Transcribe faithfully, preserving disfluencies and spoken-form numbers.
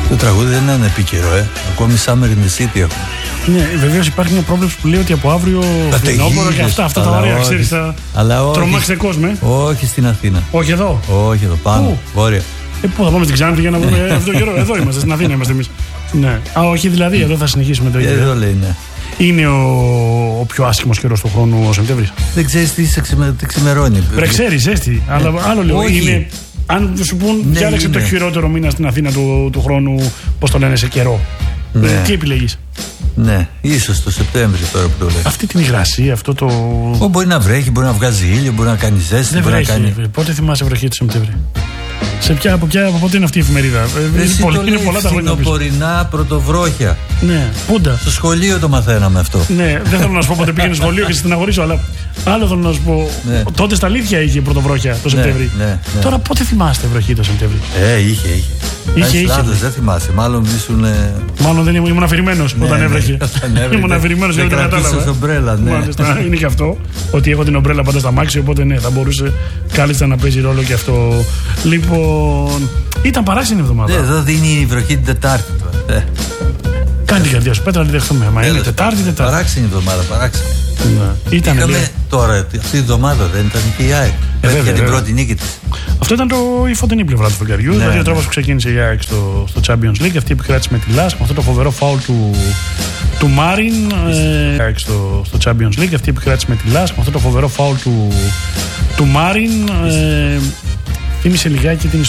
Το τραγούδι δεν είναι επίκαιρο, ε. Ακόμη Summer in the City έχουμε. Ναι, βεβαίως υπάρχει μια πρόβλεψη που λέει ότι από αύριο φθινόπωρο και αυτά, αυτά τα ωραία, ξέρεις, θα τρομάξετε κόσμο. Όχι στην Αθήνα. Όχι εδώ. Όχι εδώ, πάνω, βόρεια. Ε, πού θα πάμε στην Ξάνθη για να βρούμε αυτό καιρό. Εδώ είμαστε, στην Αθήνα είμαστε εμείς. Ναι. Α, όχι, δηλαδή, εδώ θα συνεχίσουμε το ίδιο. Εδώ λέει, ναι. Είναι ο, ο πιο άσχημος καιρός του χρόνου ο Σεπτέμβρης. Δεν ξέρεις τι σε ξεμε, ξημερώνει. Ρε, ξέρεις, ζέστη. Ε, αλλά άλλο λέω. Είναι, αν σου πούν, ναι, διάλεξε είναι. το χειρότερο μήνα στην Αθήνα του, του χρόνου, πώς το λένε, σε καιρό. Ναι. Τι επιλέγεις? Ναι, ίσως το Σεπτέμβρη τώρα που το λέει. Αυτή την υγρασία, αυτό το. Ο, μπορεί να βρέχει, μπορεί να βγάζει ήλιο, μπορεί να κάνει ζέστη. Δεν μπορεί βρέχει. Να κάνει... Πότε θυμάσαι βροχή το Σεπτέμβρη? Σε ποια, από, ποια, από πότε είναι αυτή η εφημερίδα? Ε, είναι, πολύ, είναι πολλά τα χρόνια. Φθινοπορεινά πρωτοβρόχια. Ναι, πούντα. Στο σχολείο το μαθαίναμε αυτό. Ναι, δεν θέλω να σου πω πότε πήγαινε σχολείο και στεναχωρήσω, αλλά άλλο θέλω να σου πω. Ναι. Τότε στα αλήθεια είχε πρωτοβρόχια το Σεπτέμβρη. Ναι, ναι, ναι. Τώρα πότε θυμάστε βροχή το Σεπτέμβρη? Ε, είχε, είχε. Είχε, είχε. Λάθος, δεν θυμάσαι. Μάλλον ήσουν. Μάλλον δεν ήμουν αφηρημένος ναι, όταν έβρεχε. Ναι, ήμουν αφηρημένος γιατί δεν κατάλαβα. Ομπρέλα, ναι. Μάλιστα, είναι και αυτό. Ότι έχω την ομπρέλα πάντα στα μάξι, οπότε ναι, θα μπορούσε κάλλιστα να παίζει ρόλο και αυτό. Λοιπόν. Ήταν παράξενη εβδομάδα. Ναι, εδώ δίνει η βροχή την Τετάρτη τώρα. Κάνει την καρδιά σου, Πέτρα, να τη δεχτούμε. Μα είναι Τετάρτη, Τετάρτη. Παράξενη εβδομάδα, παράξενη. Ναι. Ήταν Είχαμε τώρα, αυτή τη εβδομάδα δεν ήταν και η ΑΕΚ. Ε, για την πρώτη νίκη της. Αυτό ήταν το, η φωτεινή πλευρά του φεγγαριού. Ναι, δηλαδή ναι. ο τρόπος που ξεκίνησε η ΑΕΚ στο, στο Champions League. Αυτή επικράτησε με τη Λάσ, με αυτό το φοβερό φάουλ του, του Μάριν. Ε, ΑΕΚ στο, στο Champions League. Αυτή επικράτησε με τη Λάσ, με αυτό το φοβερό φάουλ του, του Μάριν. Ε, θύμισε λιγάκι την